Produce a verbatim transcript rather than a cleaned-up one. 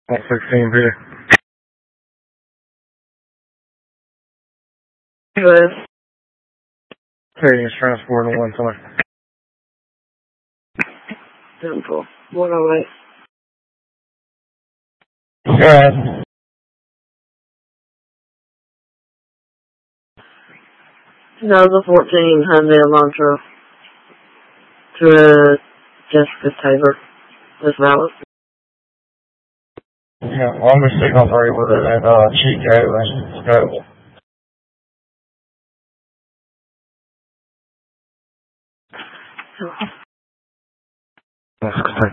one sixteen Peter. Good. Cadence transport on one time. Simple. one oh eight. Yeah. two thousand fourteen Hyundai Elantra to uh, Jessica Taylor. That's valid. Yeah, longest signal three with it at uh, cheat code. Let's go. That's